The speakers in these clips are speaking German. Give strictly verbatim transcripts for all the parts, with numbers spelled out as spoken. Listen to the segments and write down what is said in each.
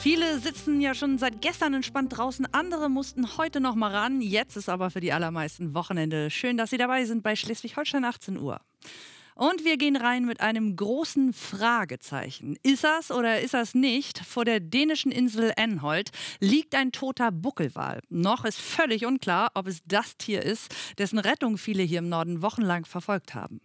Viele sitzen ja schon seit gestern entspannt draußen, andere mussten heute noch mal ran. Jetzt ist aber für die allermeisten Wochenende. Schön, dass Sie dabei sind bei Schleswig-Holstein achtzehn Uhr. Und wir gehen rein mit einem großen Fragezeichen. Ist das oder ist das nicht? Vor der dänischen Insel Anholt liegt ein toter Buckelwal. Noch ist völlig unklar, ob es das Tier ist, dessen Rettung viele hier im Norden wochenlang verfolgt haben.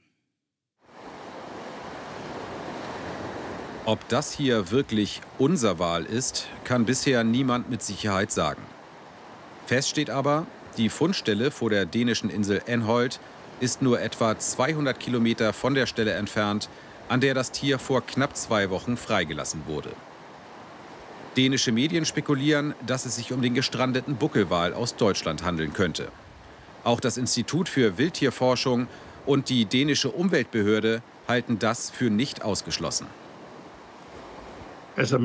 Ob das hier wirklich unser Wal ist, kann bisher niemand mit Sicherheit sagen. Fest steht aber, die Fundstelle vor der dänischen Insel Anholt ist nur etwa zweihundert Kilometer von der Stelle entfernt, an der das Tier vor knapp zwei Wochen freigelassen wurde. Dänische Medien spekulieren, dass es sich um den gestrandeten Buckelwal aus Deutschland handeln könnte. Auch das Institut für Wildtierforschung und die dänische Umweltbehörde halten das für nicht ausgeschlossen. Ich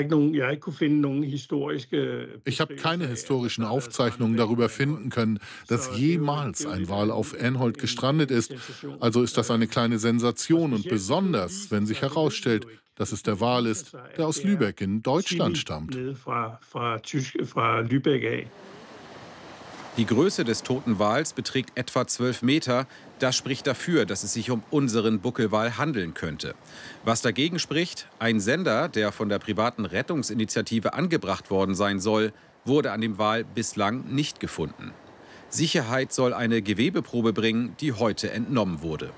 habe keine historischen Aufzeichnungen darüber finden können, dass jemals ein Wal auf Anholt gestrandet ist. Also ist das eine kleine Sensation und besonders, wenn sich herausstellt, dass es der Wal ist, der aus Lübeck in Deutschland stammt. Die Größe des toten Wals beträgt etwa zwölf Meter. Das spricht dafür, dass es sich um unseren Buckelwal handeln könnte. Was dagegen spricht, ein Sender, der von der privaten Rettungsinitiative angebracht worden sein soll, wurde an dem Wal bislang nicht gefunden. Sicherheit soll eine Gewebeprobe bringen, die heute entnommen wurde.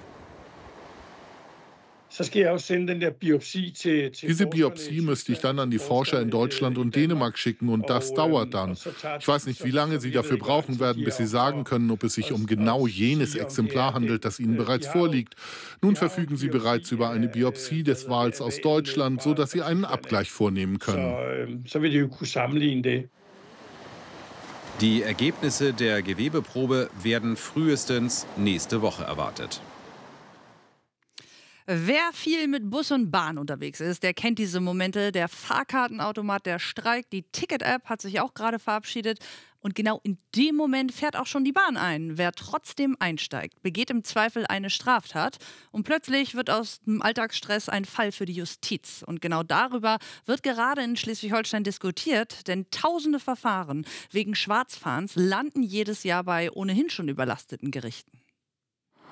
Diese Biopsie müsste ich dann an die Forscher in Deutschland und Dänemark schicken und das dauert dann. Ich weiß nicht, wie lange Sie dafür brauchen werden, bis Sie sagen können, ob es sich um genau jenes Exemplar handelt, das Ihnen bereits vorliegt. Nun verfügen Sie bereits über eine Biopsie des Wals aus Deutschland, sodass Sie einen Abgleich vornehmen können. Die Ergebnisse der Gewebeprobe werden frühestens nächste Woche erwartet. Wer viel mit Bus und Bahn unterwegs ist, der kennt diese Momente. Der Fahrkartenautomat, der streikt, die Ticket-App hat sich auch gerade verabschiedet. Und genau in dem Moment fährt auch schon die Bahn ein. Wer trotzdem einsteigt, begeht im Zweifel eine Straftat. Und plötzlich wird aus dem Alltagsstress ein Fall für die Justiz. Und genau darüber wird gerade in Schleswig-Holstein diskutiert. Denn tausende Verfahren wegen Schwarzfahrens landen jedes Jahr bei ohnehin schon überlasteten Gerichten.